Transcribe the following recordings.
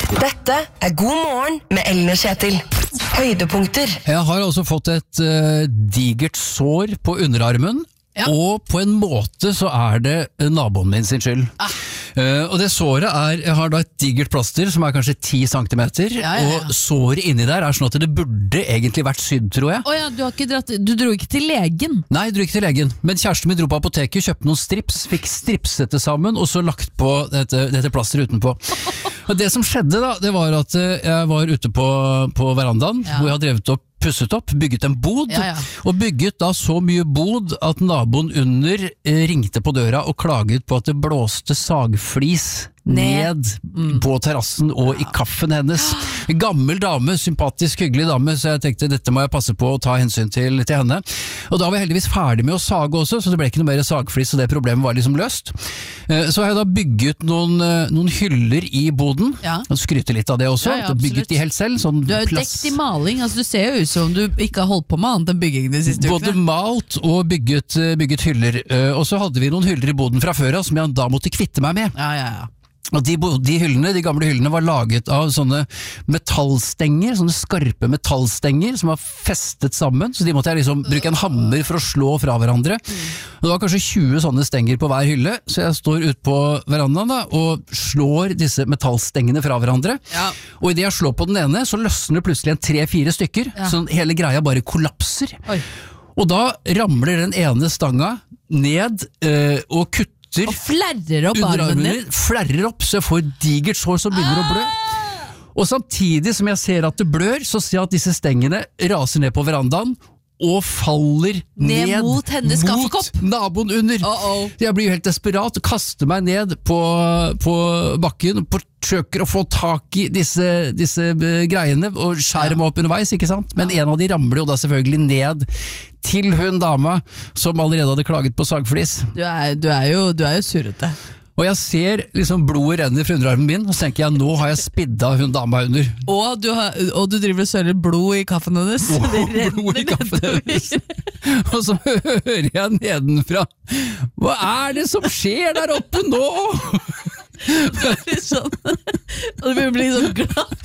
Dette God morgen med Ellen og Kjetil. Høydepunkter. Jeg har altså fått et digert sår på underarmen, og på en måte så det naboen min sin skyld. Og det såret jeg har da et digert plaster som kanskje 10 centimeter, og såret inni der sånn at det burde egentlig vært sydd, tror jeg. Du dro ikke til legen? Nei, jeg dro ikke til legen, men kjæresten min dro på apoteket, kjøpte noen strips, fikk stripset det sammen, og så lagt på dette plaster utenpå. Og det som skjedde da, det var at jeg var ute på verandaen, hvor jeg har drevet opp, pusset opp, bygget en bod, og bygget da så mye bod at naboen under ringte på døra og klaget på at det blåste sagflis ned på terrassen og i kaffen hennes. Gammel dame, sympatisk, hyggelig dame, så jeg tenkte dette må jeg passe på å ta hensyn til henne. Og da var jeg heldigvis ferdig med å sage også, så det ble ikke noe mer sagflis, og det problemet var liksom løst. Så har jeg da bygget noen hyller i boden, og skryter litt av det også, bygget de helt selv. Sånn du har jo dekt i maling, altså du ser jo ut som du ikke har holdt på med annet enn bygging de siste ukene. Både malt og bygget hyller, og så hadde vi noen hyller i boden fra før, som jeg da måtte kvitte meg med. Og de gamle hyllene var laget av sånne metallstenger, sånne skarpe metallstenger som var festet sammen, så de måtte jeg liksom bruke en hammer for å slå fra hverandre. Og det var kanskje 20 sånne stenger på hver hylle, så jeg står ute på verandaen da, og slår disse metallstengene fra hverandre. Og i det jeg slår på den ene, så løsner plutselig 3-4 stykker, så hele greia bare kollapser. Og da ramler den ene stanga ned og kutter og flerrer opp armen din. Flerrer opp, så jeg får digert sår som begynner å blø. Og samtidig som jeg ser at det blør, så ser jeg at disse stengene raser ned på verandaen og faller ned mot hennes kaffekopp. Naboen under. Jeg blir jo helt desperat og kaster meg ned på bakken og forsøker å få tak i disse greiene og skjærer meg opp underveis, ikke sant? Men en av de ramler jo da selvfølgelig ned til hun dama som allerede hadde klaget på sagflis. Du er jo surrete. Og jeg ser liksom blodet renner fra underarmen min, og så tenker jeg, nå har jeg spidda hun dama under. Og du driver og søler blod i kaffen hennes. Blod i kaffen hennes. Og så hører jeg nedenfra, hva det som skjer der oppe nå? Og det blir sånn glatt.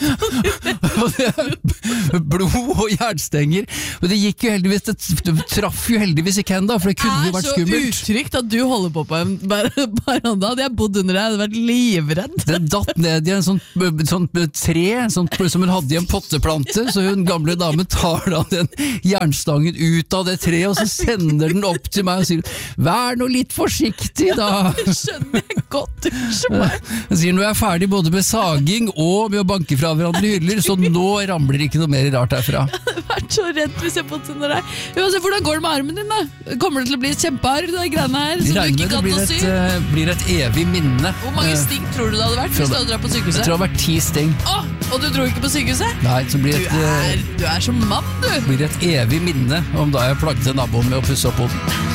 Blod og jernstenger. Og det gikk jo heldigvis, det traff jo heldigvis ikke henne da, for det kunne jo vært skummelt. Det så utrygt at du holder på en baranda. Hadde jeg bodd under deg, hadde jeg vært livredd. Den datt ned i en sånn tre, som hun hadde i en potteplante, så hun gamle dame tar da den jernstangen ut av det treet, og så sender den opp til meg og sier, vær nå litt forsiktig da. Det skjønner jeg godt, unnskyld meg. Jeg sier, nå jeg ferdig både med saging og med å banke fra hverandre hyller, så nå ramler ikke noe mer rart herfra. Jeg hadde vært så redd hvis jeg fått under deg. Hvordan går det med armen din da? Kommer det til å bli kjempehard, de greiene her, som du ikke kan å sy? Det blir et evig minne. Hvor mange sting tror du det hadde vært hvis du hadde dratt på sykehuset? Jeg tror det hadde vært 10 sting. Og du dro ikke på sykehuset? Nei, så blir du er som mann, du. Det blir et evig minne om da jeg plagde naboen med å pusse opp hoden.